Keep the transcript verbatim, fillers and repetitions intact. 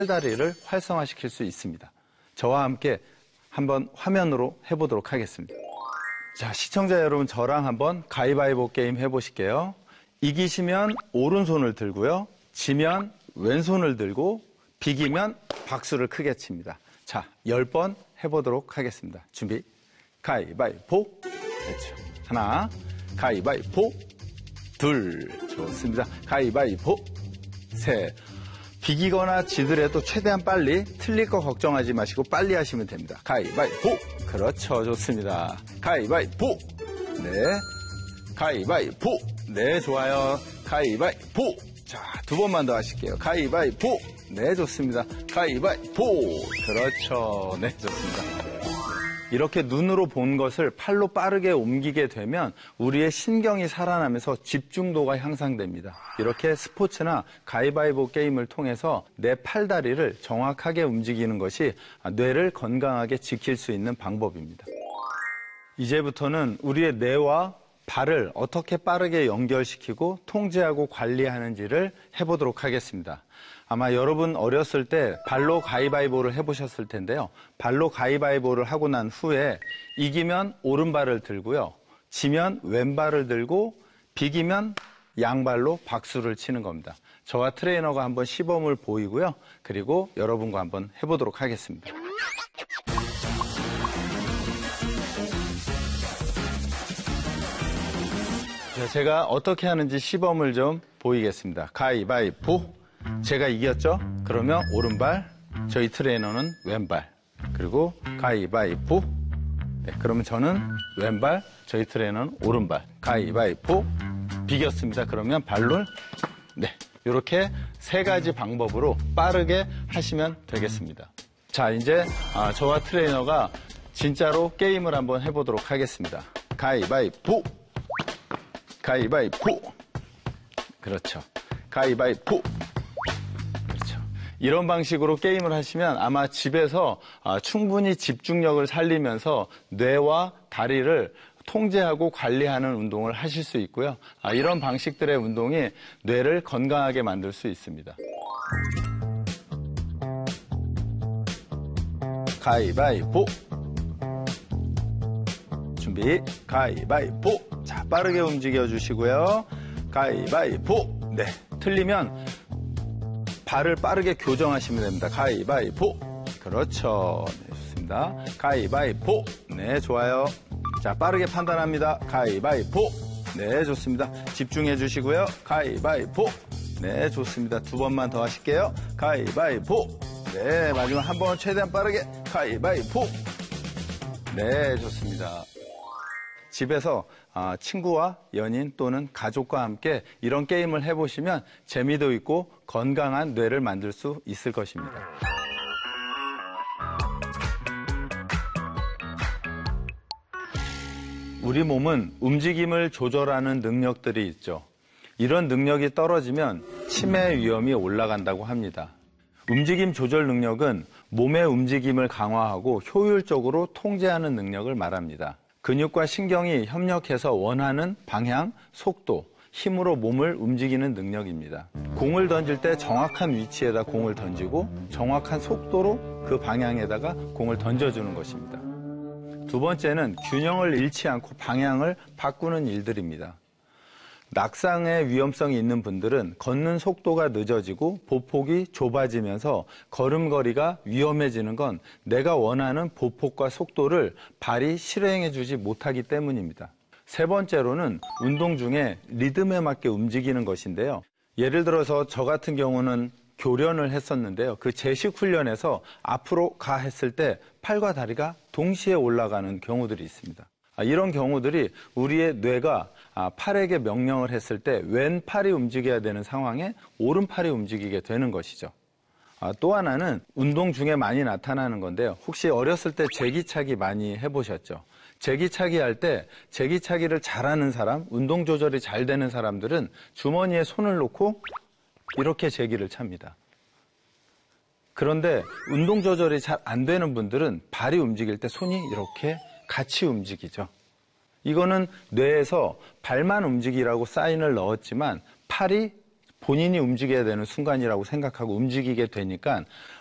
팔다리를 활성화시킬 수 있습니다. 저와 함께 한번 화면으로 해보도록 하겠습니다. 자, 시청자 여러분, 저랑 한번 가위바위보 게임 해보실게요. 이기시면 오른손을 들고요. 지면 왼손을 들고, 비기면 박수를 크게 칩니다. 자, 열 번 해보도록 하겠습니다. 준비, 가위바위보. 그렇죠. 하나, 가위바위보. 둘, 좋습니다. 가위바위보. 셋. 비기거나 지더라도 최대한 빨리, 틀릴 거 걱정하지 마시고 빨리 하시면 됩니다. 가위바위보. 그렇죠. 좋습니다. 가위바위보. 네. 가위바위보. 네, 좋아요. 가위바위보. 자, 두 번만 더 하실게요. 가위바위보. 네, 좋습니다. 가위바위보. 그렇죠. 네, 좋습니다. 이렇게 눈으로 본 것을 팔로 빠르게 옮기게 되면 우리의 신경이 살아나면서 집중도가 향상됩니다. 이렇게 스포츠나 가위바위보 게임을 통해서 내 팔다리를 정확하게 움직이는 것이 뇌를 건강하게 지킬 수 있는 방법입니다. 이제부터는 우리의 뇌와 발을 어떻게 빠르게 연결시키고 통제하고 관리하는지를 해보도록 하겠습니다. 아마 여러분 어렸을 때 발로 가위바위보를 해보셨을 텐데요. 발로 가위바위보를 하고 난 후에 이기면 오른발을 들고요. 지면 왼발을 들고, 비기면 양발로 박수를 치는 겁니다. 저와 트레이너가 한번 시범을 보이고요. 그리고 여러분과 한번 해보도록 하겠습니다. 제가 어떻게 하는지 시범을 좀 보이겠습니다. 가위바위보. 제가 이겼죠? 그러면 오른발, 저희 트레이너는 왼발. 그리고 가위바위보. 네, 그러면 저는 왼발, 저희 트레이너는 오른발. 가위바위보. 비겼습니다. 그러면 발로, 네, 이렇게 세 가지 방법으로 빠르게 하시면 되겠습니다. 자, 이제 아, 저와 트레이너가 진짜로 게임을 한번 해보도록 하겠습니다. 가위바위보. 가위바위보. 그렇죠. 가위바위보. 그렇죠. 이런 방식으로 게임을 하시면 아마 집에서 충분히 집중력을 살리면서 뇌와 다리를 통제하고 관리하는 운동을 하실 수 있고요. 이런 방식들의 운동이 뇌를 건강하게 만들 수 있습니다. 가위바위보. 준비, 가위바위보. 자, 빠르게 움직여 주시고요. 가위바위보. 네, 틀리면 발을 빠르게 교정하시면 됩니다. 가위바위보. 그렇죠. 네, 좋습니다. 가위바위보. 네, 좋아요. 자, 빠르게 판단합니다. 가위바위보. 네, 좋습니다. 집중해 주시고요. 가위바위보. 네, 좋습니다. 두 번만 더 하실게요. 가위바위보. 네, 마지막 한 번 최대한 빠르게. 가위바위보. 네, 좋습니다. 집에서 친구와 연인 또는 가족과 함께 이런 게임을 해보시면 재미도 있고 건강한 뇌를 만들 수 있을 것입니다. 우리 몸은 움직임을 조절하는 능력들이 있죠. 이런 능력이 떨어지면 치매 위험이 올라간다고 합니다. 움직임 조절 능력은 몸의 움직임을 강화하고 효율적으로 통제하는 능력을 말합니다. 근육과 신경이 협력해서 원하는 방향, 속도, 힘으로 몸을 움직이는 능력입니다. 공을 던질 때 정확한 위치에다 공을 던지고 정확한 속도로 그 방향에다가 공을 던져주는 것입니다. 두 번째는 균형을 잃지 않고 방향을 바꾸는 일들입니다. 낙상의 위험성이 있는 분들은 걷는 속도가 늦어지고 보폭이 좁아지면서 걸음걸이가 위험해지는 건 내가 원하는 보폭과 속도를 발이 실행해주지 못하기 때문입니다. 세 번째로는 운동 중에 리듬에 맞게 움직이는 것인데요. 예를 들어서 저 같은 경우는 교련을 했었는데요. 그 제식 훈련에서 앞으로 가 했을 때 팔과 다리가 동시에 올라가는 경우들이 있습니다. 이런 경우들이 우리의 뇌가 팔에게 명령을 했을 때 왼팔이 움직여야 되는 상황에 오른팔이 움직이게 되는 것이죠. 또 하나는 운동 중에 많이 나타나는 건데요. 혹시 어렸을 때 제기차기 많이 해보셨죠? 제기차기 할 때 제기차기를 잘하는 사람, 운동 조절이 잘 되는 사람들은 주머니에 손을 놓고 이렇게 제기를 찹니다. 그런데 운동 조절이 잘 안 되는 분들은 발이 움직일 때 손이 이렇게 같이 움직이죠. 이거는 뇌에서 발만 움직이라고 사인을 넣었지만 팔이 본인이 움직여야 되는 순간이라고 생각하고 움직이게 되니까